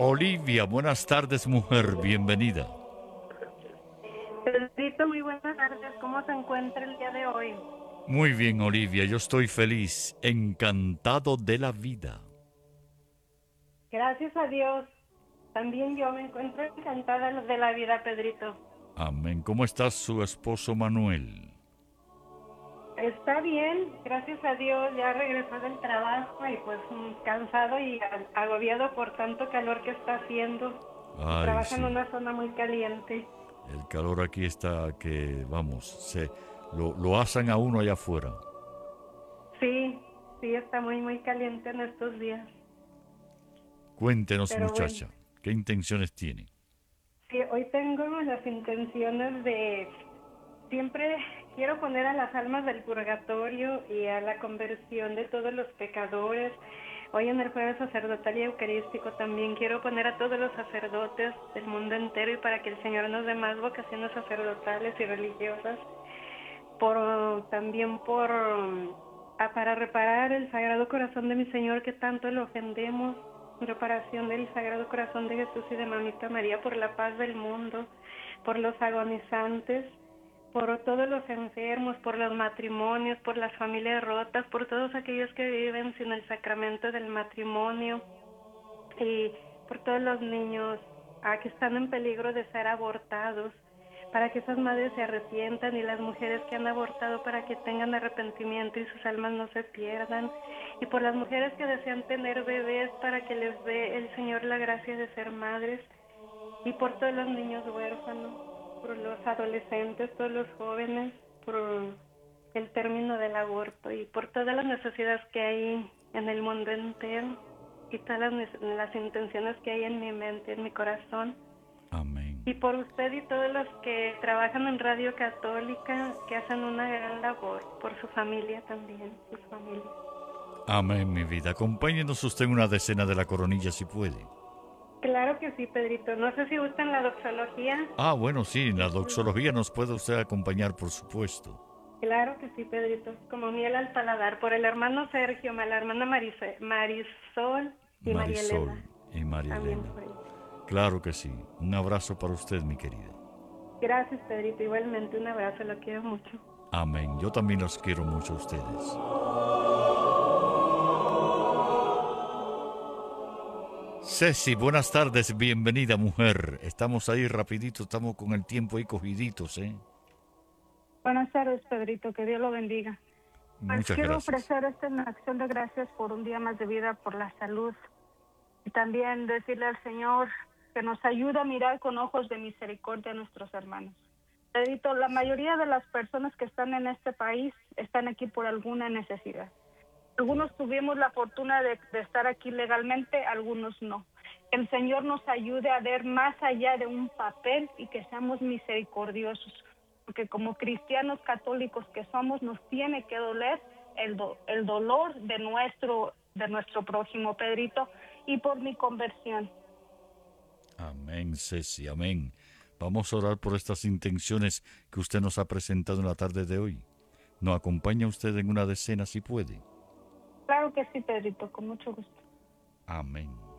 Olivia, buenas tardes, mujer, bienvenida. Pedrito, muy buenas tardes. ¿Cómo se encuentra el día de hoy? Muy bien, Olivia, yo estoy feliz, encantado de la vida. Gracias a Dios. También yo me encuentro encantada de la vida, Pedrito. Amén. ¿Cómo está su esposo Manuel? Está bien, gracias a Dios. Ya regresó del trabajo y pues cansado y agobiado por tanto calor que está haciendo. Y Ay, trabaja en sí. una zona muy caliente. El calor aquí está que, vamos, lo asan a uno allá afuera. Sí, sí, está muy caliente en estos días. Cuéntenos, Pero bueno, muchacha, ¿qué intenciones tiene? sí, hoy tengo las intenciones de siempre quiero poner a las almas del purgatorio y a la conversión de todos los pecadores. Hoy en el jueves sacerdotal y eucarístico también quiero poner a todos los sacerdotes del mundo entero y para que el Señor nos dé más vocaciones sacerdotales y religiosas. También para reparar el Sagrado Corazón de mi Señor que tanto lo ofendemos. Reparación del Sagrado Corazón de Jesús y de Mamita María por la paz del mundo, por los agonizantes, por todos los enfermos, por los matrimonios, por las familias rotas, por todos aquellos que viven sin el sacramento del matrimonio y por todos los niños que están en peligro de ser abortados, para que esas madres se arrepientan y las mujeres que han abortado para que tengan arrepentimiento y sus almas no se pierdan, y por las mujeres que desean tener bebés para que les dé el Señor la gracia de ser madres, y por todos los niños huérfanos, por los adolescentes, todos los jóvenes, por el término del aborto y por todas las necesidades que hay en el mundo entero y todas las intenciones que hay en mi mente, en mi corazón. Amén. Y por usted y todos los que trabajan en Radio Católica, que hacen una gran labor, por su familia también, sus familias. Amén, mi vida. Acompáñenos usted en una decena de la coronilla si puede. Claro que sí, Pedrito. No sé si gustan la doxología. Ah, bueno, sí, en la doxología nos puede usted acompañar, por supuesto. Claro que sí, Pedrito. Como miel al paladar. Por el hermano Sergio, la hermana Marisol y María Marisol Elena. y María También Elena. por ahí. Claro que sí. Un abrazo para usted, mi querida. Gracias, Pedrito. Igualmente un abrazo. Lo quiero mucho. Amén. Yo también los quiero mucho a ustedes. Ceci, buenas tardes, bienvenida mujer. Estamos ahí rapidito, estamos con el tiempo ahí cogiditos, ¿eh? Buenas tardes, Pedrito, que Dios lo bendiga. Pues Muchas quiero gracias. ofrecer esta acción de gracias por un día más de vida, por la salud, y también decirle al Señor que nos ayude a mirar con ojos de misericordia a nuestros hermanos. Pedrito, la mayoría de las personas que están en este país están aquí por alguna necesidad. Algunos tuvimos la fortuna de estar aquí legalmente, algunos no. El Señor nos ayude a ver más allá de un papel y que seamos misericordiosos, porque como cristianos católicos que somos, nos tiene que doler el dolor de nuestro prójimo, Pedrito, y por mi conversión. Amén, Ceci, amén. Vamos a orar por estas intenciones que usted nos ha presentado en la tarde de hoy. ¿Nos acompaña usted en una decena si puede? Claro que sí, Pedrito, con mucho gusto. Amén.